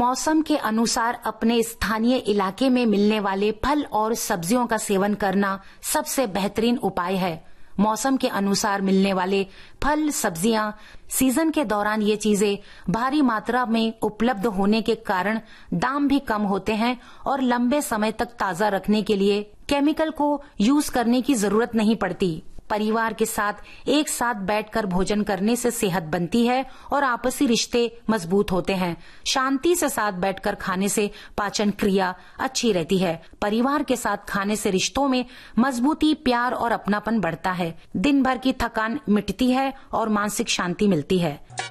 मौसम के अनुसार अपने स्थानीय इलाके में मिलने वाले फल और सब्जियों का सेवन करना सबसे बेहतरीन उपाय है। मौसम के अनुसार मिलने वाले फल, सब्जियां, सीजन के दौरान ये चीजें भारी मात्रा में उपलब्ध होने के कारण दाम भी कम होते हैं और लंबे समय तक ताजा रखने के लिए केमिकल को यूज करने की जरूरत नहीं पड़ती। परिवार के साथ एक साथ बैठकर भोजन करने से सेहत बनती है और आपसी रिश्ते मजबूत होते हैं। शांति से साथ बैठकर खाने से पाचन क्रिया अच्छी रहती है। परिवार के साथ खाने से रिश्तों में मजबूती, प्यार और अपनापन बढ़ता है। दिन भर की थकान मिटती है और मानसिक शांति मिलती है।